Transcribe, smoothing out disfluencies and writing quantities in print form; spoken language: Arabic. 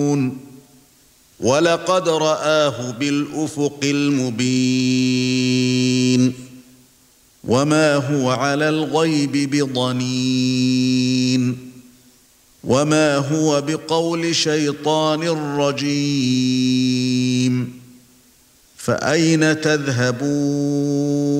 يعملون ولقد رآه بالأفق المبين وما هو على الغيب بضنين وما هو بقول شيطان رجيم فأين تذهبون